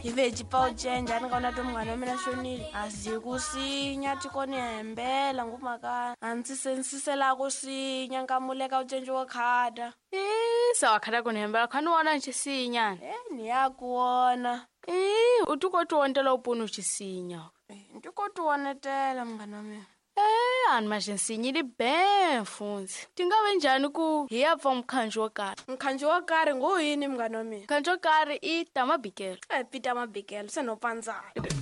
Hiveji pa ujenja ni kaona to mngane mina shonile azikusinya tikoni hembela ngumaka antsisensisela kusinya nkamuleka ujenja wa khada sawa khada koni hembela khani wona nchisinya niyakuona utukotuwontela upunu uchisinya ntikotuwonetela mngane mina ani manje nsinyile mfundzi tingabe njani ku hiyapfa mkhanjo wo karhi mkhanjo wo karhi nguyini mngane mina mkhanjo wo karhi i tamabikelo pita mabikelo senopandzana